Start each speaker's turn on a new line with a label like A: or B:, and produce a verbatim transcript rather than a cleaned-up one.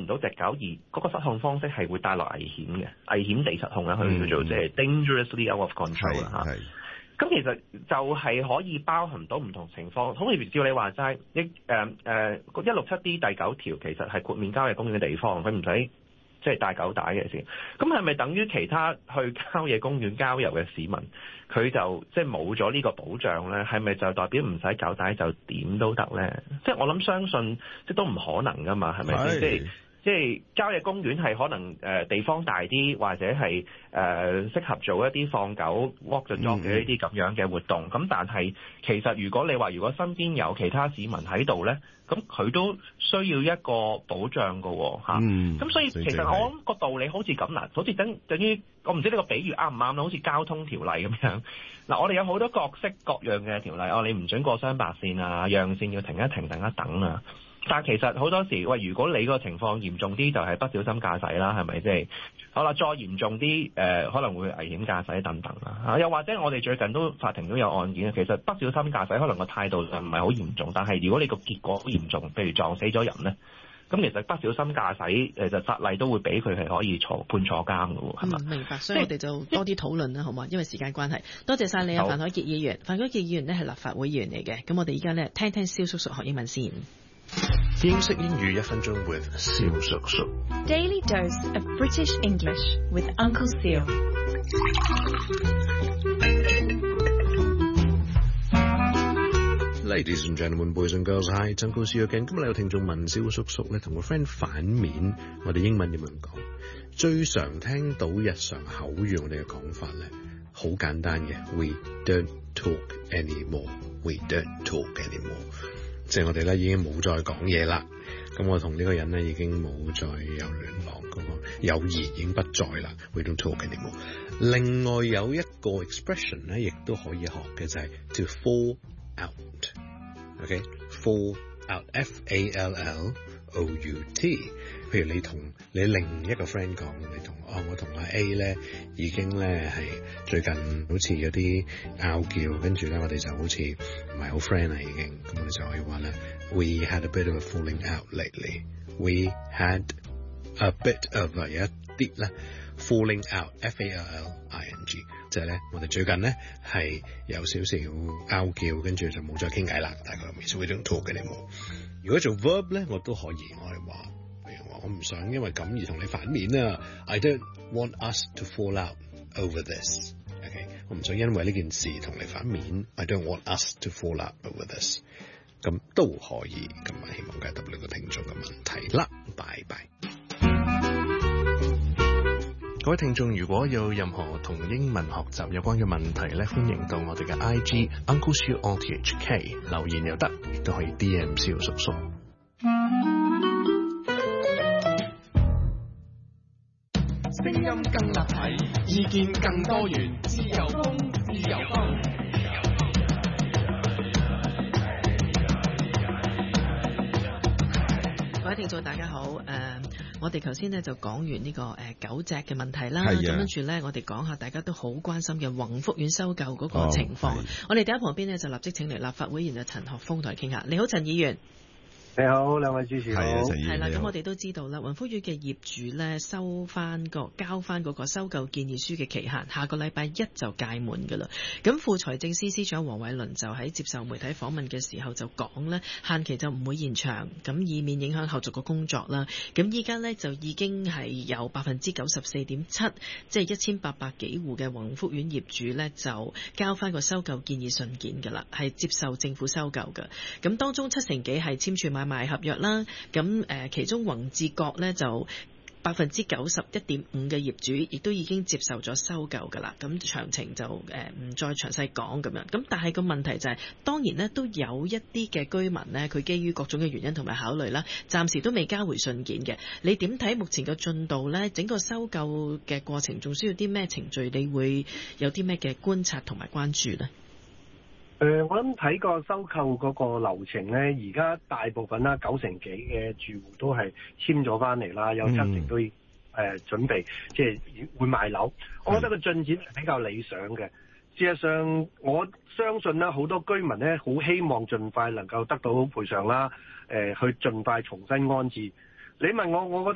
A: 到隻狗，而嗰個失控方式係會帶來危險嘅，危險地失控啦，佢叫做即係 dangerously out of control 啦嚇。咁其實就係可以包含到唔同情況，好似照你話齋，一誒誒一六七 D 第九條其實係豁免郊野公園嘅地方，佢唔使即係帶狗帶嘅先。咁係咪等於其他去郊野公園郊遊嘅市民，佢就即係冇咗呢個保障咧？係咪就代表唔使狗帶就點都得咧？即係我諗相信即係都唔可能噶嘛，係咪先？即係即係郊野公園係可能誒、呃、地方大啲，或者係誒、呃、適合做一啲放狗 walk the dog 嘅呢啲咁樣嘅活動。咁、嗯、但係其實如果你話如果身邊有其他市民喺度咧，咁佢都需要一個保障㗎喎嚇。咁、嗯啊、所以其實我諗個道理好似咁啦，好似等等於我唔知呢個比喻啱唔啱啦，好似交通條例咁樣。嗱，我哋有好多各式各樣嘅條例，哦，你唔準過雙白線啊，讓線要停一停，等一等啊。但係其實好多時，喂，如果你個情況嚴重啲，就係不小心駕駛啦，係咪即係？好啦，再嚴重啲，誒、呃、可能會危險駕駛等等啦。啊，又或者我哋最近都法庭都有案件，其實不小心駕駛可能個態度就唔係好嚴重，但係如果你個結果好嚴重，譬如撞死咗人咧，咁其實不小心駕駛誒就法例都會俾佢係可以坐判坐監㗎喎，係嘛？
B: 明白，所以我哋就多啲討論啦，好嘛？因為時間關係，多謝晒你啊，范凱傑議員。范凱傑議員呢係立法會議員嚟嘅，咁我哋而家咧聽聽蕭叔叔學英文先。
C: 英式英語一分鐘 with 蕭叔叔。
D: Daily dose of British English with Uncle Seal。
C: Ladies and gentlemen, boys and girls, hi, it's Uncle Seal again。今日有聽眾問蕭叔叔咧，同個 friend 反面，我哋英文點樣講？最常聽到日常口語我哋嘅講法咧，好簡單嘅 ，We don't talk anymore. We don't talk anymore。即係我哋咧已經冇再講嘢啦，咁我同呢個人咧已經冇再有聯絡，嗰個友誼已經不在啦。We don't talk anymore。另外有一個 expression 咧，亦都可以學嘅就係 to fall out。OK，fall out，F A L L O U T。譬如你同你另一個 friend 講，你同哦我同阿 A 咧已經咧係最近好似有啲拗撬，跟住咧我哋就好似唔係好 friend 啦已經，咁我哋就可以話咧 We had a bit of a falling out lately. We had a bit of a 有一啲咧 falling out，F A L L I N G， 即係咧我哋最近咧係有少少拗撬，跟住就冇再傾偈啦，大概咁意思。We don't talk anymore。如果做 verb 咧，我都可以，我哋話。我唔想因為咁而同你反面啊 I don't want us to fall out over this。 OK， 我唔想因為呢件事同你反面 I don't want us to fall out over this。 咁都可以，咁啊希望解答呢個聽眾嘅問題啦，拜拜。各位聽眾如果有任何同英文學習有關嘅問題咧，歡迎到我哋嘅 I G Uncle Seal R T H K 留言又得，亦都可以 D M 蕭叔叔。
E: 聲音更立體，意見更多元，自由風，自由風。
B: 各位聽眾大家好，誒、呃，我哋頭先咧就講完呢、這個誒、呃、狗隻嘅問題啦，咁跟住咧我哋講下大家都好關心嘅宏福苑收購嗰個情況。哦、我哋第一旁邊咧就立即請嚟立法會議員陳學鋒同佢傾下。你好，陳議員。
F: 你好，兩位主持好。
B: 係啦，咁我哋都知道啦，宏福苑嘅業主咧收翻個交翻嗰個收購建議書嘅期限，下個禮拜一就屆滿㗎啦。咁副財政司司長黃偉綸就喺接受媒體訪問嘅時候就講咧，限期就唔會延長，咁以免影響後續嘅工作啦。咁依家咧就已經係有百分之九十四點七，即係一千八百幾戶嘅宏福苑業主咧就交翻個收購建議信件㗎啦，係接受政府收購㗎。咁當中七成幾係簽署買賣合約啦，咁誒其中宏志國咧就百分之九十一點五嘅業主亦都已經接受咗收購㗎啦，咁詳情就誒唔再詳細講咁樣。咁但係個問題就係、是，當然咧都有一啲嘅居民咧，佢基於各種嘅原因同埋考慮啦，暫時都未交回信件嘅。你點睇目前嘅進度咧？整個收購嘅過程仲需要啲咩程序？你會有啲咩嘅觀察同埋關注咧？
F: 誒、呃，我諗睇個收購嗰個流程咧，而家大部分啦，九成幾嘅住戶都係簽咗翻嚟啦，有七成都誒、呃、準備即係會賣樓。我覺得個進展係比較理想嘅。事實上，我相信啦，好多居民咧好希望盡快能夠得到賠償啦，誒、呃，去盡快重新安置。你問我，我覺得。